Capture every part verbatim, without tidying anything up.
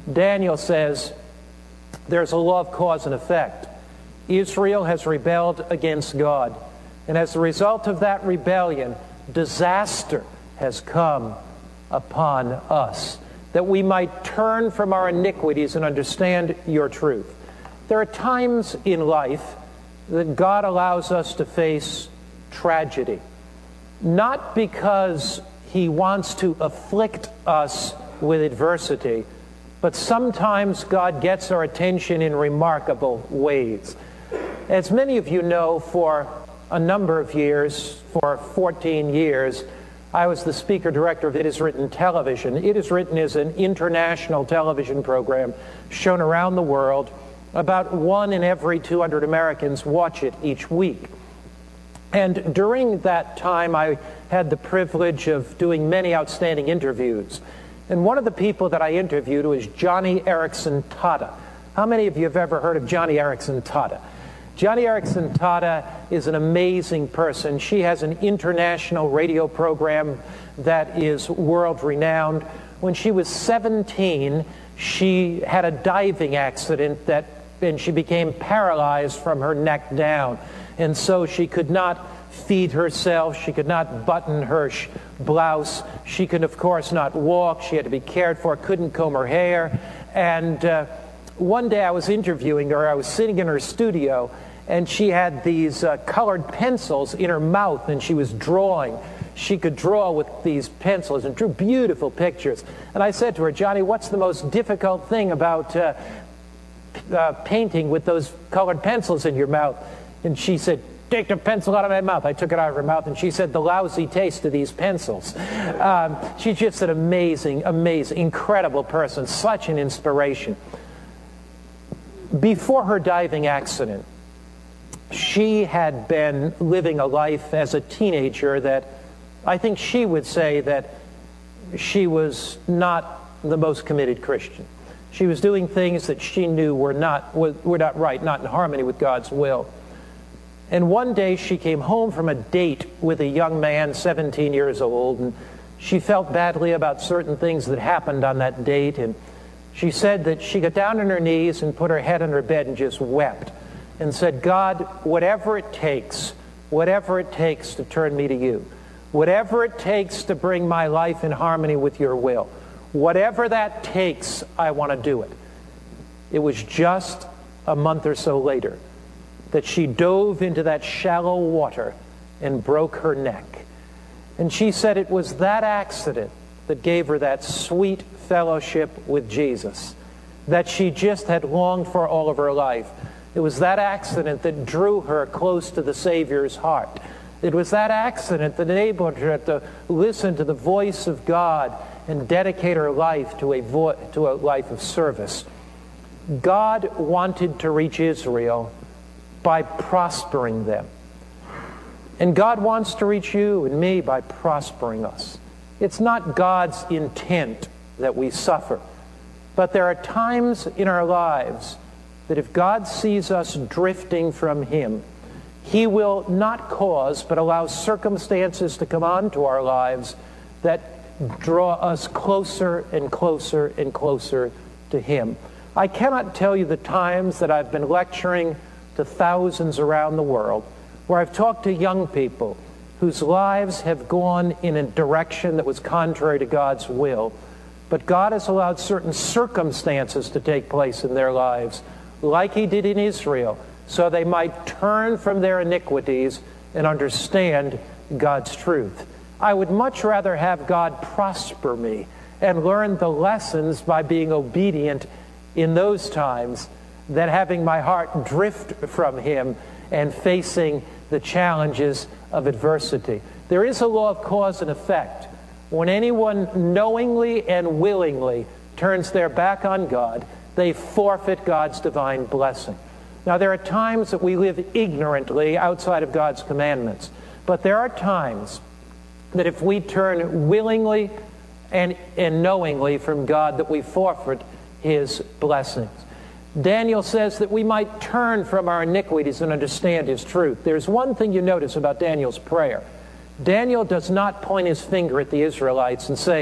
Daniel says there's a law of cause and effect. Israel has rebelled against God. And as a result of that rebellion, disaster has come upon us, that we might turn from our iniquities and understand your truth. There are times in life that God allows us to face tragedy, not because he wants to afflict us with adversity, but sometimes God gets our attention in remarkable ways. As many of you know, for a number of years, for fourteen years, I was the speaker director of It Is Written Television. It Is Written is an international television program shown around the world. About one in every two hundred Americans watch it each week. And during that time, I had the privilege of doing many outstanding interviews. And one of the people that I interviewed was Joni Eareckson Tada. How many of you have ever heard of Joni Eareckson Tada? Joni Eareckson Tada is an amazing person. She has an international radio program that is world-renowned. When she was seventeen, she had a diving accident that, and she became paralyzed from her neck down. And so she could not feed herself. She could not button her sh- blouse. She could, of course, not walk. She had to be cared for, couldn't comb her hair. And uh, one day I was interviewing her. I was sitting in her studio, and she had these uh, colored pencils in her mouth, and she was drawing. She could draw with these pencils and drew beautiful pictures. And I said to her, Joni, what's the most difficult thing about uh, uh, painting with those colored pencils in your mouth? And she said, take the pencil out of my mouth. I took it out of her mouth, and she said, the lousy taste of these pencils. Um, she's just an amazing, amazing, incredible person, such an inspiration. Before her diving accident, she had been living a life as a teenager that I think she would say that she was not the most committed Christian. She was doing things that she knew were not, were not right, not in harmony with God's will. And one day she came home from a date with a young man, seventeen years old, and she felt badly about certain things that happened on that date. And she said that she got down on her knees and put her head on her bed and just wept and said, God, whatever it takes, whatever it takes to turn me to you, whatever it takes to bring my life in harmony with your will, whatever that takes, I want to do it. It was just a month or so later that she dove into that shallow water and broke her neck. And she said it was that accident that gave her that sweet fellowship with Jesus that she just had longed for all of her life. It was that accident that drew her close to the Savior's heart. It was that accident that enabled her to listen to the voice of God and dedicate her life to a, vo- to a life of service. God wanted to reach Israel by prospering them. And God wants to reach you and me by prospering us. It's not God's intent that we suffer. But there are times in our lives that if God sees us drifting from Him, He will not cause but allow circumstances to come onto our lives that draw us closer and closer and closer to Him. I cannot tell you the times that I've been lecturing to thousands around the world, where I've talked to young people whose lives have gone in a direction that was contrary to God's will. But God has allowed certain circumstances to take place in their lives, like He did in Israel, so they might turn from their iniquities and understand God's truth. I would much rather have God prosper me and learn the lessons by being obedient in those times than having my heart drift from Him and facing the challenges of adversity. There is a law of cause and effect. When anyone knowingly and willingly turns their back on God, they forfeit God's divine blessing. Now, there are times that we live ignorantly outside of God's commandments, but there are times that if we turn willingly and, and knowingly from God, that we forfeit His blessings. Daniel says that we might turn from our iniquities and understand His truth. There's one thing you notice about Daniel's prayer. Daniel does not point his finger at the Israelites and say,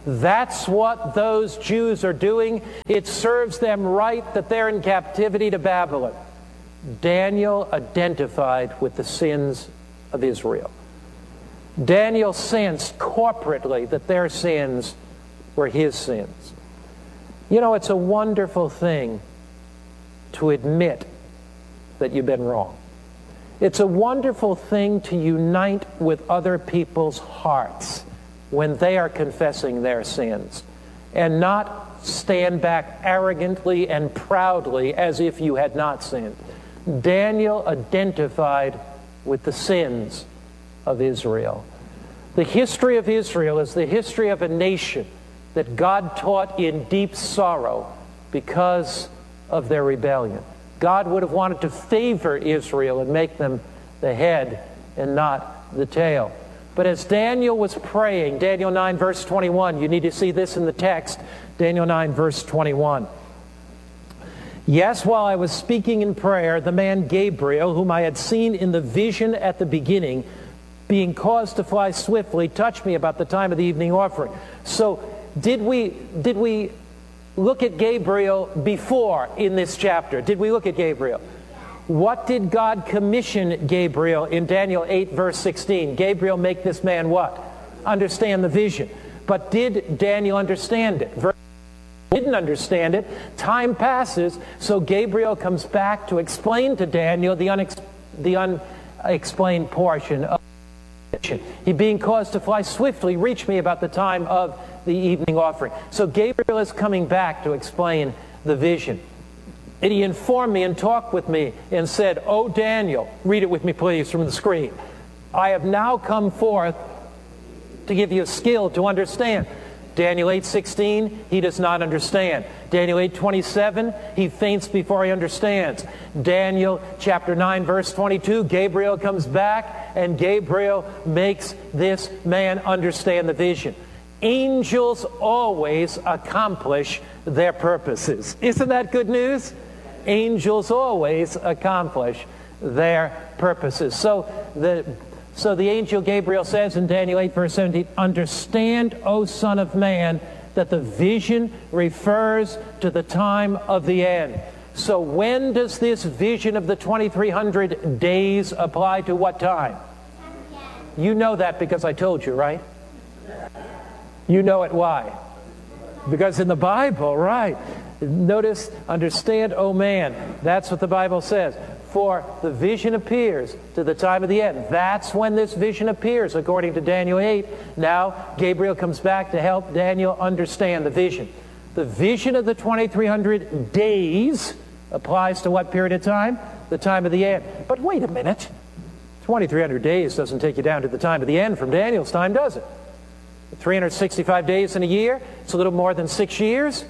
That's what those Jews are doing. It serves them right that they're in captivity to Babylon. Daniel identified with the sins of Israel. Daniel sensed corporately that their sins were his sins. You know, it's a wonderful thing to admit that you've been wrong. It's a wonderful thing to unite with other people's hearts when they are confessing their sins, and not stand back arrogantly and proudly as if you had not sinned. Daniel identified with the sins of Israel. The history of Israel is the history of a nation that God taught in deep sorrow because of their rebellion. God would have wanted to favor Israel and make them the head and not the tail. But as Daniel was praying, Daniel nine verse twenty-one, you need to see this in the text, Daniel nine verse twenty-one. Yes, while I was speaking in prayer, the man Gabriel, whom I had seen in the vision at the beginning, being caused to fly swiftly, touched me about the time of the evening offering. So did we, did we look at Gabriel before in this chapter? Did we look at Gabriel? What did God commission Gabriel in Daniel eight verse sixteen? Gabriel make this man what? Understand the vision. But did Daniel understand it? Verse didn't understand it. Time passes, so Gabriel comes back to explain to Daniel the, unex the unexplained portion of the vision. He being caused to fly swiftly reached me about the time of the evening offering. So Gabriel is coming back to explain the vision. And he informed me and talked with me and said, "O Daniel," read it with me please from the screen, "I have now come forth to give you a skill to understand." Daniel eight sixteen, he does not understand. Daniel eight twenty-seven, he faints before he understands. Daniel chapter nine verse twenty-two, Gabriel comes back and Gabriel makes this man understand the vision. Angels always accomplish their purposes. Isn't that good news? Angels always accomplish their purposes. So the So the angel Gabriel says in Daniel eight verse seventeen, "Understand, O Son of Man, that the vision refers to the time of the end." So when does this vision of the twenty-three hundred days apply to what time? You know that because I told you, right? You know it why? Because in the Bible, right? Notice, "Understand, O man." That's what the Bible says. For the vision appears to the time of the end. That's when this vision appears, according to Daniel eight. Now, Gabriel comes back to help Daniel understand the vision. The vision of the twenty-three hundred days applies to what period of time? The time of the end. But wait a minute. twenty-three hundred days doesn't take you down to the time of the end from Daniel's time, does it? three hundred sixty-five days in a year, it's a little more than six years.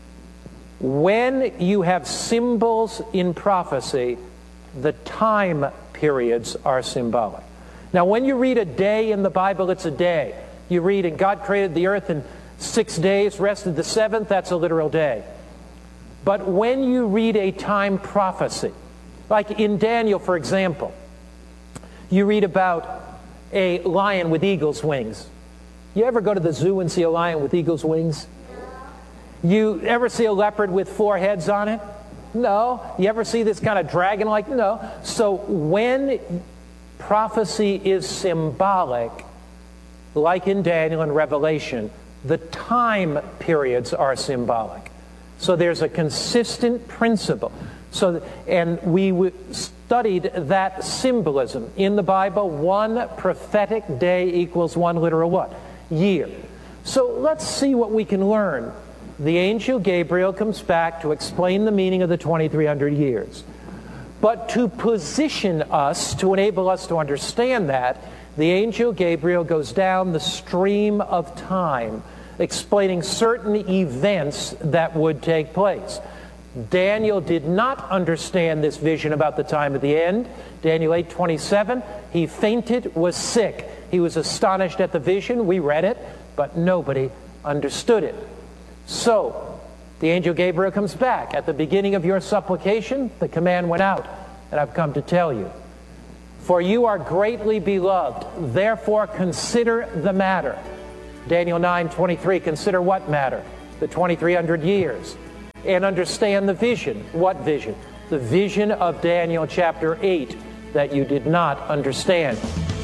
When you have symbols in prophecy, the time periods are symbolic. Now, when you read a day in the Bible, it's a day. You read, "And God created the earth in six days, rested the seventh," that's a literal day. But when you read a time prophecy, like in Daniel, for example, you read about a lion with eagle's wings. You ever go to the zoo and see a lion with eagle's wings? You ever see a leopard with four heads on it? No. You ever see this kind of dragon-like? No. So when prophecy is symbolic, like in Daniel and Revelation, the time periods are symbolic. So there's a consistent principle. So, and we studied that symbolism in the Bible. One prophetic day equals one literal what? Year. So let's see what we can learn. The angel Gabriel comes back to explain the meaning of the twenty-three hundred years. But to position us, to enable us to understand that, the angel Gabriel goes down the stream of time, explaining certain events that would take place. Daniel did not understand this vision about the time of the end. Daniel eight twenty-seven, he fainted, was sick. He was astonished at the vision. We read it, but nobody understood it. So, the angel Gabriel comes back. "At the beginning of your supplication, the command went out, and I've come to tell you. For you are greatly beloved, therefore consider the matter. Daniel nine twenty-three, consider what matter? The twenty-three hundred years. And understand the vision. What vision? The vision of Daniel chapter eight that you did not understand.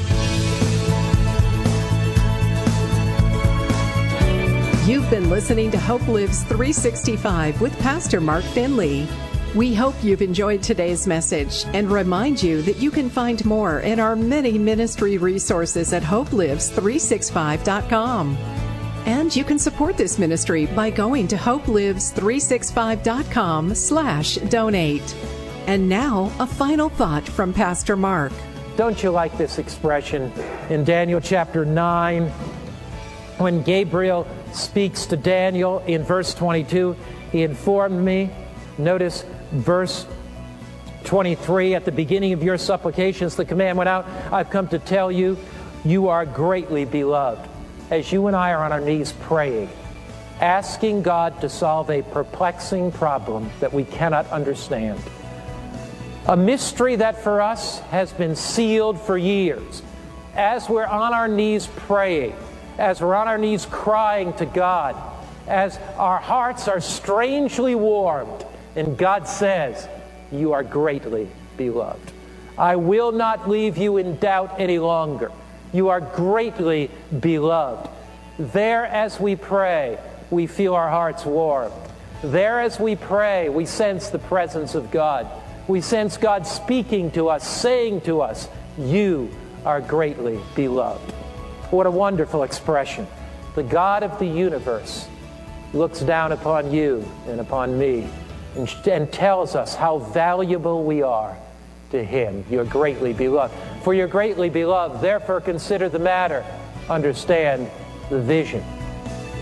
You've been listening to Hope Lives three sixty-five with Pastor Mark Finley. We hope you've enjoyed today's message and remind you that you can find more in our many ministry resources at hope lives three sixty-five dot com. And you can support this ministry by going to hope lives three sixty-five dot com slash donate. And now, a final thought from Pastor Mark. Don't you like this expression in Daniel chapter nine, when Gabriel speaks to Daniel in verse twenty-two, he informed me, notice verse twenty-three, at the beginning of your supplications, the command went out, I've come to tell you, you are greatly beloved. As you and I are on our knees praying, asking God to solve a perplexing problem that we cannot understand. A mystery that for us has been sealed for years. As we're on our knees praying, as we're on our knees crying to God, as our hearts are strangely warmed, and God says, you are greatly beloved. I will not leave you in doubt any longer. You are greatly beloved. There as we pray, we feel our hearts warmed. There as we pray, we sense the presence of God. We sense God speaking to us, saying to us, you are greatly beloved. What a wonderful expression. The God of the universe looks down upon you and upon me and, and tells us how valuable we are to Him. You're greatly beloved. For you're greatly beloved, therefore consider the matter, understand the vision.